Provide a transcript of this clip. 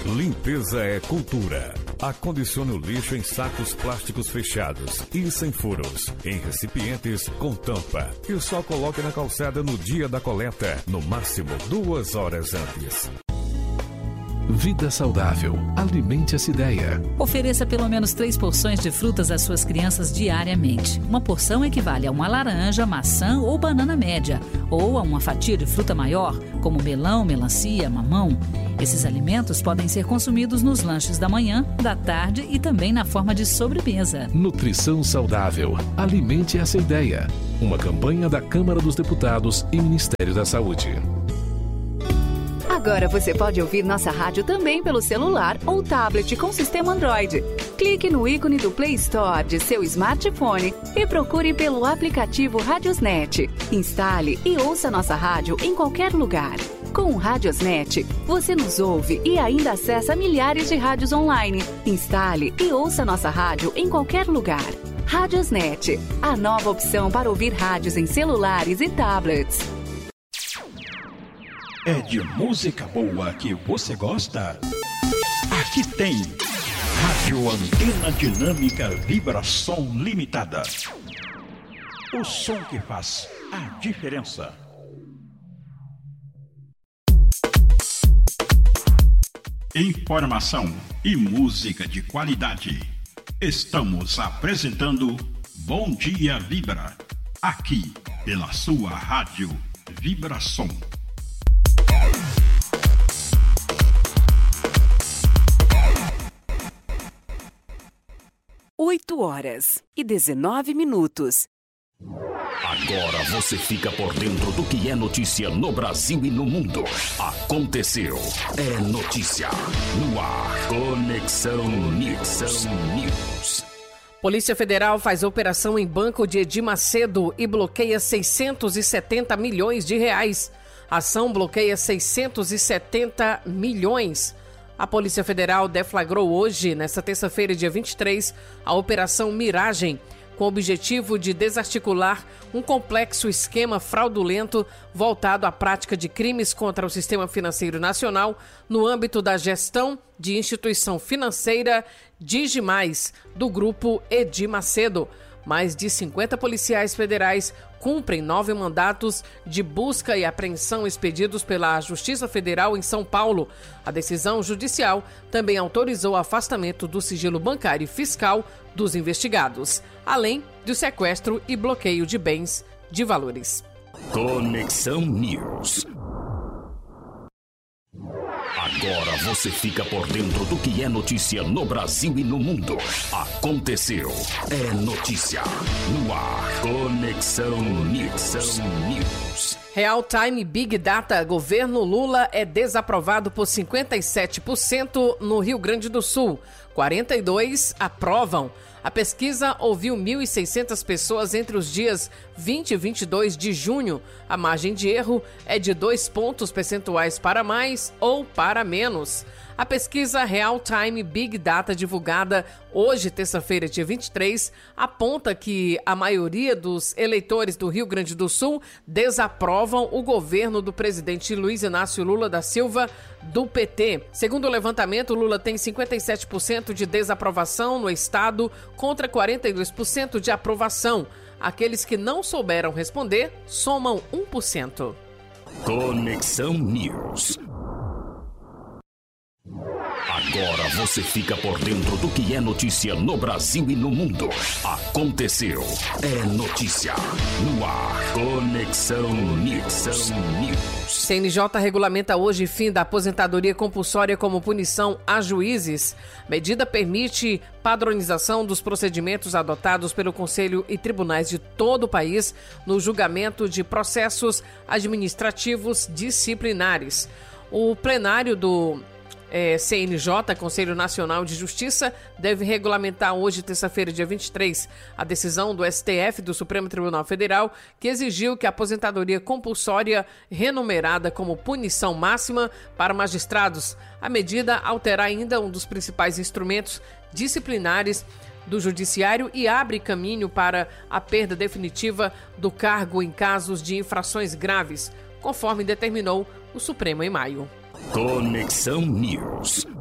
Limpeza é cultura. Acondicione o lixo em sacos plásticos fechados e sem furos, em recipientes com tampa. E só coloque na calçada no dia da coleta, no máximo 2 horas antes. Vida saudável. Alimente essa ideia. Ofereça pelo menos 3 porções de frutas às suas crianças diariamente. Uma porção equivale a uma laranja, maçã ou banana média, ou a uma fatia de fruta maior, como melão, melancia, mamão. Esses alimentos podem ser consumidos nos lanches da manhã, da tarde e também na forma de sobremesa. Nutrição saudável. Alimente essa ideia. Uma campanha da Câmara dos Deputados e Ministério da Saúde. Agora você pode ouvir nossa rádio também pelo celular ou tablet com sistema Android. Clique no ícone do Play Store de seu smartphone e procure pelo aplicativo Radiosnet. Instale e ouça nossa rádio em qualquer lugar. Com o Radiosnet, você nos ouve e ainda acessa milhares de rádios online. Instale e ouça nossa rádio em qualquer lugar. Radiosnet, a nova opção para ouvir rádios em celulares e tablets. É de música boa que você gosta? Aqui tem Rádio Antena Dinâmica Vibração Limitada. O som que faz a diferença. Informação e música de qualidade. Estamos apresentando Bom Dia Vibra, aqui pela sua Rádio Vibração. 8h19. Agora você fica por dentro do que é notícia no Brasil e no mundo. Aconteceu. É notícia. No ar. Conexão News. Polícia Federal faz operação em banco de Edir Macedo e bloqueia 670 milhões de reais. A ação bloqueia 670 milhões. A Polícia Federal deflagrou hoje, nesta terça-feira, dia 23, a Operação Miragem, com o objetivo de desarticular um complexo esquema fraudulento voltado à prática de crimes contra o sistema financeiro nacional no âmbito da gestão de instituição financeira Digimais, do grupo Edir Macedo. Mais de 50 policiais federais cumprem 9 mandatos de busca e apreensão expedidos pela Justiça Federal em São Paulo. A decisão judicial também autorizou o afastamento do sigilo bancário e fiscal dos investigados, além do sequestro e bloqueio de bens de valores. Conexão News. Agora você fica por dentro do que é notícia no Brasil e no mundo. Aconteceu. É notícia. No ar. Conexão News. Real Time Big Data. Governo Lula é desaprovado por 57% no Rio Grande do Sul. 42% aprovam. A pesquisa ouviu 1.600 pessoas entre os dias 20 e 22 de junho. A margem de erro é de 2 pontos percentuais para mais ou para menos. A pesquisa Real Time Big Data, divulgada hoje, terça-feira, dia 23, aponta que a maioria dos eleitores do Rio Grande do Sul desaprovam o governo do presidente Luiz Inácio Lula da Silva, do PT. Segundo o levantamento, Lula tem 57% de desaprovação no estado contra 42% de aprovação. Aqueles que não souberam responder somam 1%. Conexão News. Agora você fica por dentro do que é notícia no Brasil e no mundo. Aconteceu. É notícia. No ar. Conexão News. CNJ regulamenta hoje fim da aposentadoria compulsória como punição a juízes. Medida permite padronização dos procedimentos adotados pelo Conselho e tribunais de todo o país no julgamento de processos administrativos disciplinares. O plenário do CNJ, Conselho Nacional de Justiça, deve regulamentar hoje, terça-feira, dia 23, a decisão do STF, do Supremo Tribunal Federal, que exigiu que a aposentadoria compulsória renumerada como punição máxima para magistrados. A medida altera ainda um dos principais instrumentos disciplinares do Judiciário e abre caminho para a perda definitiva do cargo em casos de infrações graves, conforme determinou o Supremo em maio. Conexão News.